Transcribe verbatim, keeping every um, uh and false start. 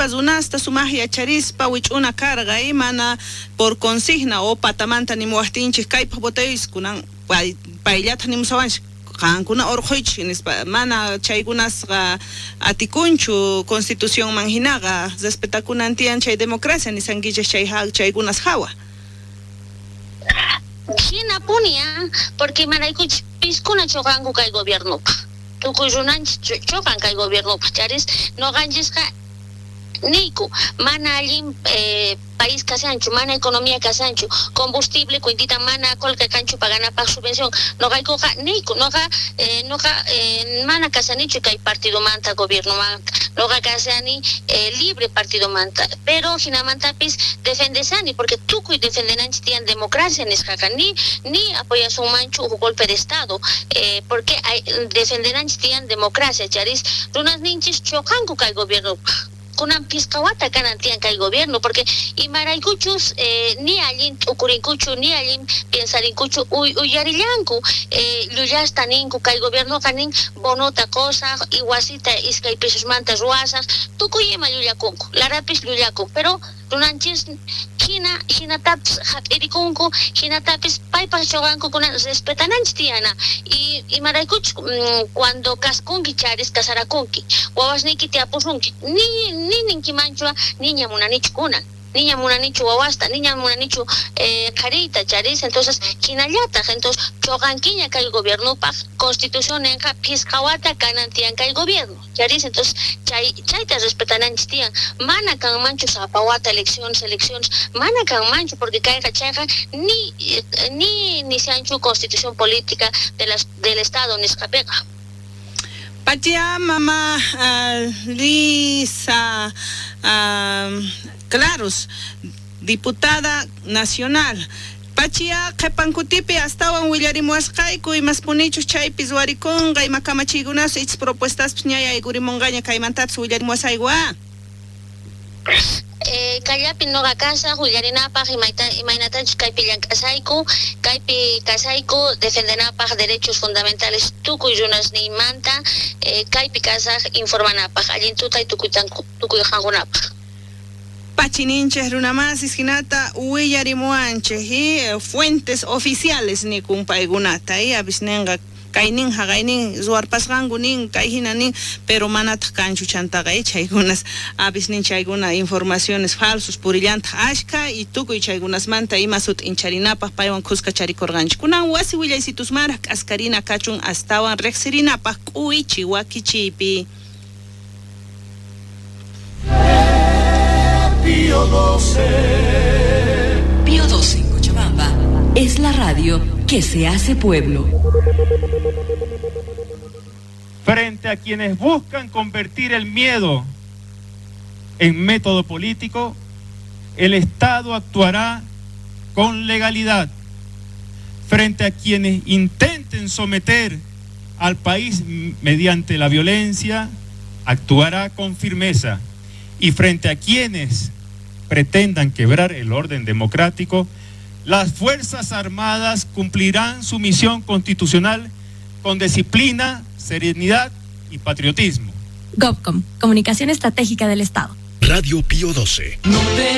charispa zunasta sumaj yacharispa wich'una karga y mana por consigna o patamanta ni muastinchis kaypa boteis kunan pay paylata ni musawanch kankuna orqoychis mana chaykunasqa atikunchu constitución manhinaqa respetakunantian chay democracia ni sanguichis chay chaykunas hawa. China punia porque maraykuch piskuna choqanku kay gobierno tukuyunanchis choqan kay gobierno charis no ganjisqa niku mana allin eh, país casanchu mana economía casanchu combustible cuentita mana colca canchu pagana pa subvención no ga coja niku no ga eh, no ga eh, mana casanichu kay partido manta gobierno manta no ga casani eh, libre partido manta pero hinamantapis defendesani porque tukuy defendenanchi tian democracia ni ni apoyas un manchu un golpe de estado eh, porque defendenanchi tian democracia charis runas ninchis choqanku kay gobierno kunan piskawata kanantian kay gobierno porque imaraykuchus eh, ni allin ukurinkuchu ni allin pensarinkuchu uy uyarillanku eh, llullastaninku kay gobierno kanin bonota cosa iguasita iskay pesos mantas ruasas tukuyema llullakunku larapis llullakun pero runanchis hina hinatapis hap'irikunku hinatapis paypas choqanku kunan respetananchis tiana y imaraykuchu mm, cuando kaskunki charis kasarakunki wawasniki tiapusunki ni ni ninkimanchua niña munanichu kunan niña munanichu wawasta niña munanichu eh, carita charis entonces hinallata entonces choqankiña kay gobierno pa constitución enqa piskawata kanantian kay gobierno charis entonces chay chayta respetananchis tian mana kanmanchu sapawata elecciones elecciones mana kanmanchu porque kayqa chayqa ni ni ni seanchu constitución política de las del estado nisqapiqa. Patia mama uh, Lisa uh, Claros, diputada nacional. Pachia qepankutipi astawan willarimuasqayku imas punichus chaypis warikunqa ima kamachiykunas ichis propuestaspis ñayaykurimunqaña kaymantapis willarimuasaywa. Eh, kallapi noqa kasa hullarinapaq imayta imaynatachus kaypi llank'asayku kaypi kasayku defendenapaq derechos fundamentales tukuy runasniymanta eh, kaypi kasaq informanapaq allin tutay tukuytan tukuyqankunapaq. Pachininches runamasis hinata willarimuanchis y fuentes oficiales ni kumpaykunata y abisnenqa kaynin haqaynin zuarpasqanku nin kay hina nin pero manata kanchu chantaqa chaykunas abisnin chaykuna informaciones falsos purillanta ashka y tukuy chaykunasmanta ima sut'incharinapaq paywan qusqa charikurqanchik kunan wasi willaysitusmaraq k'askarina kachun astawan riqsirinapaq k'uychi wakichiypi. Pío doce. Pío doce en Cochabamba es la radio que se hace pueblo. Frente a quienes buscan convertir el miedo en método político, el Estado actuará con legalidad. Frente a quienes intenten someter al país mediante la violencia, actuará con firmeza. Y frente a quienes pretendan quebrar el orden democrático, las Fuerzas Armadas cumplirán su misión constitucional con disciplina, serenidad y patriotismo. GovCom, Comunicación Estratégica del Estado. Radio Pío doce.